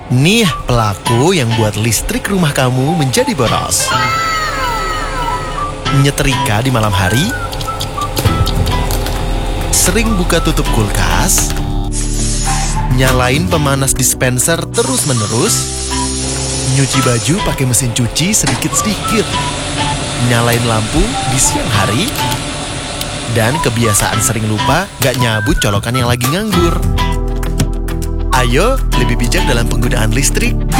Nih pelaku yang buat listrik rumah kamu menjadi boros. Nyetrika di malam hari, sering buka tutup kulkas, nyalain pemanas dispenser terus-menerus, nyuci baju pakai mesin cuci sedikit-sedikit, nyalain lampu di siang hari, dan kebiasaan sering lupa gak nyabut colokan yang lagi nganggur. Ayo, lebih bijak dalam penggunaan listrik.